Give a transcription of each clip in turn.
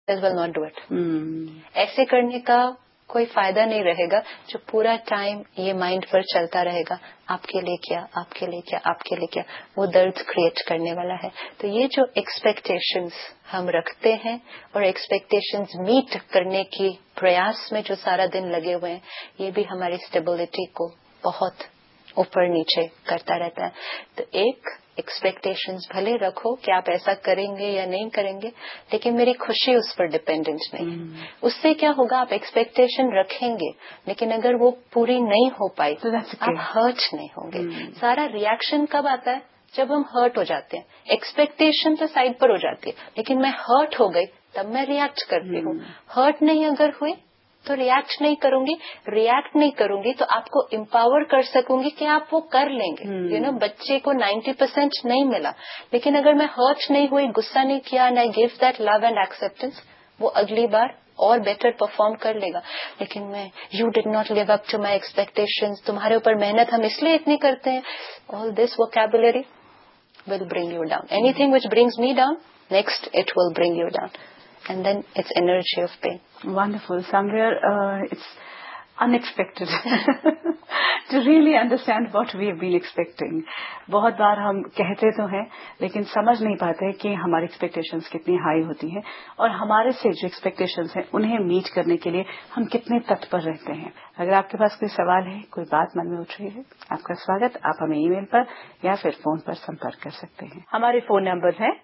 Will not do it. ऐसे करने का कोई फायदा नहीं रहेगा जो पूरा टाइम ये माइंड पर चलता रहेगा, आपके लिए क्या, आपके लिए क्या, आपके लिए क्या, वो दर्द क्रिएट करने वाला है। तो ये जो एक्सपेक्टेशंस हम रखते हैं और एक्सपेक्टेशंस मीट करने की प्रयास में जो सारा दिन लगे हुए हैं, ये भी हमारी स्टेबिलिटी को बहुत ऊपर नीचे करता रहता है। तो एक एक्सपेक्टेशंस भले रखो कि आप ऐसा करेंगे या नहीं करेंगे, लेकिन मेरी खुशी उस पर डिपेंडेंट नहीं है। उससे क्या होगा, आप एक्सपेक्टेशन रखेंगे लेकिन अगर वो पूरी नहीं हो पाई तो आप हर्ट नहीं होंगे। सारा रिएक्शन कब आता है, जब हम हर्ट हो जाते हैं। एक्सपेक्टेशन तो साइड पर हो जाती है, लेकिन मैं हर्ट हो गई तब मैं रिएक्ट करती हूँ। हर्ट नहीं अगर हुई तो रिएक्ट नहीं करूंगी, रिएक्ट नहीं करूंगी तो आपको एम्पावर कर सकूंगी कि आप वो कर लेंगे। बच्चे को 90% नहीं मिला, लेकिन अगर मैं हर्ट नहीं हुई, गुस्सा नहीं किया, and I give that love and acceptance, वो अगली बार और बेटर परफॉर्म कर लेगा। लेकिन मैं you did not live up to my expectations, तुम्हारे ऊपर मेहनत हम इसलिए इतनी करते हैं, all this vocabulary will bring you down. Anything which brings me down, next it will bring you down. And then it's energy of pain. Wonderful. Somewhere it's unexpected to really understand what we have been expecting. बहुत बार हम कहते तो हैं लेकिन समझ नहीं पाते कि हमारी एक्सपेक्टेशंस कितनी हाई होती हैं और हमारे से जो एक्सपेक्टेशंस हैं उन्हें मीट करने के लिए हम कितने तत्पर रहते हैं। अगर आपके पास कोई सवाल है, कोई बात मन में उठ रही है, आपका स्वागत। आप हमें ईमेल पर या फिर फोन पर संपर्क कर सकते हैं। हमारे फोन नंबर है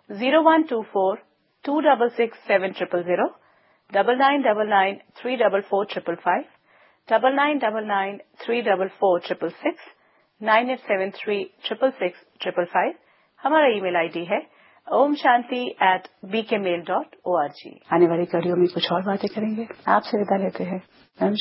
0124-266-7000, 9999-344-555, 9999-344-666, 9873-666-555। हमारा ईमेल आईडी है omshanti@bkmail.org। आने वाली कड़ियों में कुछ और बातें करेंगे। आपसे विदा लेते हैं।